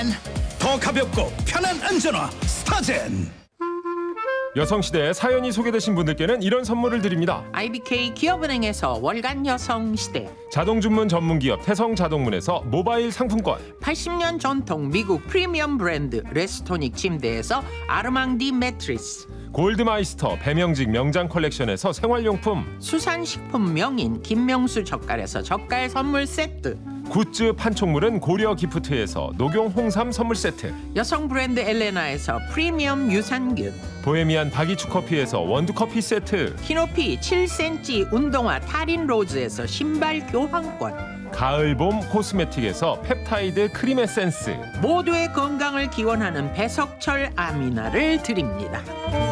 더 가볍고 편한 안전화 스타젠. 여성시대에 사연이 소개되신 분들께는 이런 선물을 드립니다. IBK 기업은행에서 월간 여성시대, 자동 주문 전문기업 태성자동문에서 모바일 상품권, 80년 전통 미국 프리미엄 브랜드 레스토닉 침대에서 아르망디 매트리스, 골드마이스터 배명직 명장 컬렉션에서 생활용품, 수산식품 명인 김명수 젓갈에서 젓갈 선물 세트, 굿즈 판촉물은 고려 기프트에서 녹용 홍삼 선물 세트, 여성 브랜드 엘레나에서 프리미엄 유산균, 보헤미안 다기축 커피에서 원두 커피 세트, 키높이 7cm 운동화 타린 로즈에서 신발 교환권, 가을 봄 코스메틱에서 펩타이드 크림 에센스, 모두의 건강을 기원하는 배석철 아미나를 드립니다.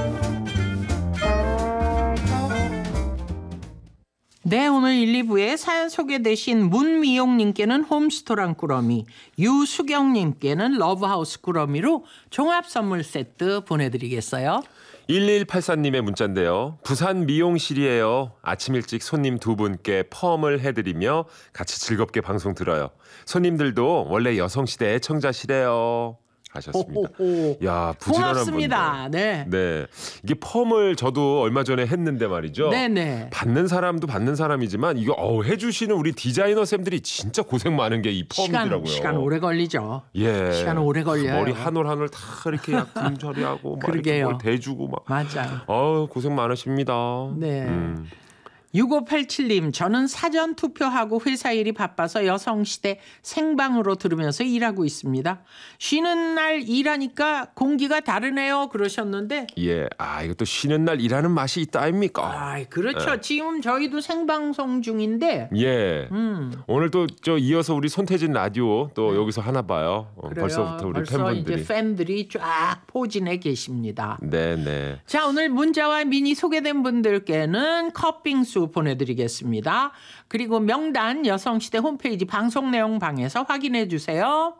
네, 오늘 1, 2부에 사연 소개되신 문미용님께는 홈스토랑 꾸러미, 유수경님께는 러브하우스 꾸러미로 종합 선물 세트 보내드리겠어요. 1184님의 문자인데요. 부산 미용실이에요. 아침 일찍 손님 두 분께 펌을 해드리며 같이 즐겁게 방송 들어요. 손님들도 원래 여성시대 애청자시래요. 하셨습니다. 야, 부지런한 고맙습니다. 분들. 네. 네. 이게 펌을 저도 얼마 전에 했는데 말이죠. 네네. 받는 사람도 받는 사람이지만 이거 해주시는 우리 디자이너 쌤들이 진짜 고생 많은 게 이 펌이더라고요. 시간 오래 걸리죠. 예. 시간 오래 걸려요. 머리 한 올 한 올 다 이렇게 약품 처리하고 막 이렇게 그러게요. 뭘 대주고 막. 맞아요. 고생 많으십니다. 네. 6587님, 저는 사전 투표하고 회사 일이 바빠서 여성시대 생방으로 들으면서 일하고 있습니다. 쉬는 날 일하니까 공기가 다르네요. 그러셨는데. 예, 이것도 쉬는 날 일하는 맛이 있다 아닙니까? 그렇죠. 네. 지금 저희도 생방송 중인데. 예. 오늘 또 이어서 우리 손태진 라디오 또 여기서 하나 봐요. 그래요. 벌써부터 우리 벌써 팬분들이. 이제 팬들이 쫙 포진해 계십니다. 네. 자, 오늘 문자와 미니 소개된 분들께는 컵빙수 보내드리겠습니다. 그리고 명단 여성시대 홈페이지 방송 내용 방에서 확인해 주세요.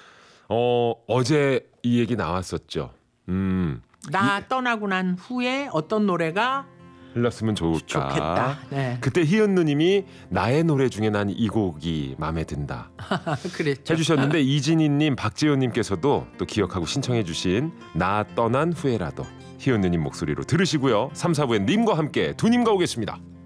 어제 이 얘기 나왔었죠. 나 떠나고 난 후에 어떤 노래가 흘렀으면 좋겠다. 네. 그때 희은 누님이 나의 노래 중에 난 이 곡이 마음에 든다. 그랬죠. 해주셨는데 이진희님, 박지효님께서도 또 기억하고 신청해주신 나 떠난 후에라도 희은 누님 목소리로 들으시고요. 3, 4부엔 님과 함께 두 님과 오겠습니다.